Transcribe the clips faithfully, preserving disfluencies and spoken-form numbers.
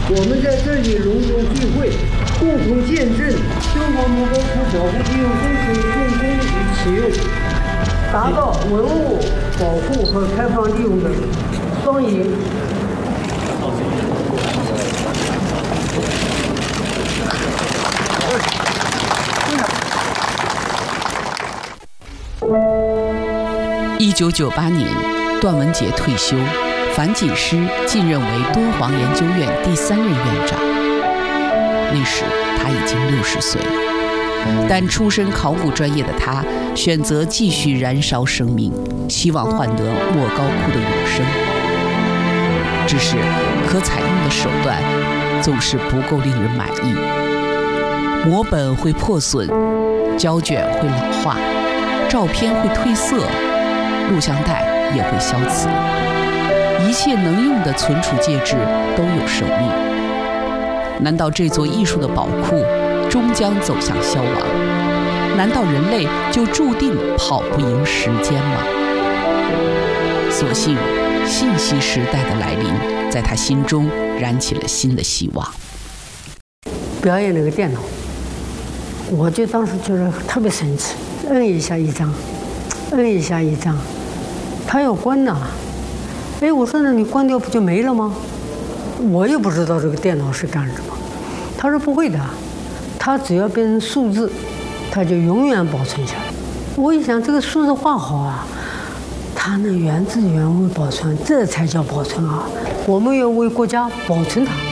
我们在这里隆重聚会，共同见证中华莫高窟保护利用工程动工与启用，达到文物保护和开放利用的双赢。 一九九八年，段文杰退休，樊锦诗继任为敦煌研究院第三任院长。那时他已经六十岁了，但出身考古专业的他选择继续燃烧生命，希望换得莫高窟的永生。只是可采用的手段总是不够令人满意，摹本会破损，胶卷会老化，照片会褪色，录像带也会消磁，一切能用的存储介质都有寿命。难道这座艺术的宝库终将走向消亡？难道人类就注定跑不赢时间吗？所幸，信息时代的来临，在他心中燃起了新的希望。 表演那个电脑，我就当时觉得特别神奇，摁一下一张，摁一下一张，它要关呐。哎，我说那你关掉不就没了吗？我也不知道这个电脑是干什么。他说不会的，它只要变成数字，它就永远保存下来。我一想，这个数字画好啊，它能原汁原味保存，这才叫保存啊！我们要为国家保存它。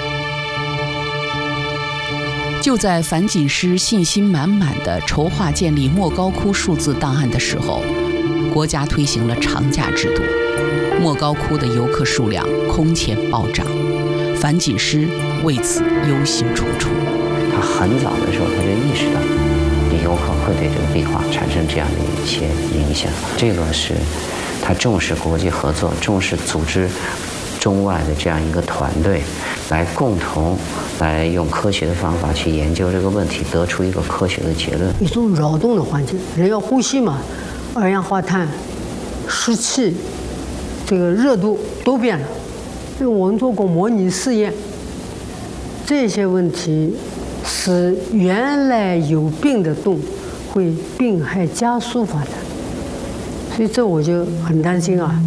就在樊锦诗信心满满地筹划建立莫高窟数字档案的时候，国家推行了长假制度，莫高窟的游客数量空前暴涨，樊锦诗为此忧心忡忡。 他很早的时候他就意识到，游客会对这个壁画产生这样的一些影响。这个是他重视国际合作，重视组织中外的这样一个团队，来共同来用科学的方法去研究这个问题，得出一个科学的结论。 一种扰动的环境，人要呼吸嘛，二氧化碳、湿气、这个热度都变了。我们做过模拟试验，这些问题使原来有病的洞会病害加速发展，所以这我就很担心啊。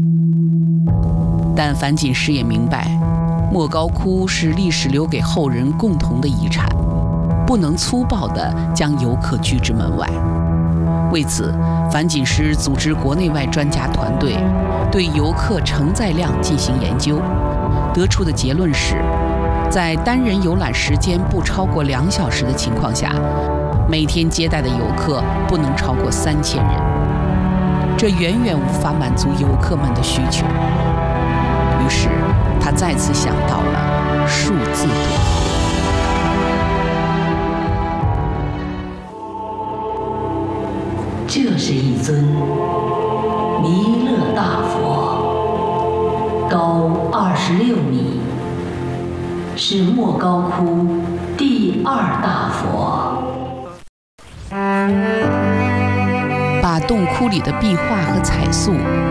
但樊锦诗也明白，莫高窟是历史留给后人共同的遗产，不能粗暴地将游客拒之门外。为此，樊锦诗组织国内外专家团队对游客承载量进行研究，得出的结论是，在单人游览时间不超过两小时的情况下，每天接待的游客不能超过三千人，这远远无法满足游客们的需求。于是，他再次想到了数字洞。 这是一尊弥勒大佛，高二十六米，是莫高窟第二大佛。 把洞窟里的壁画和彩塑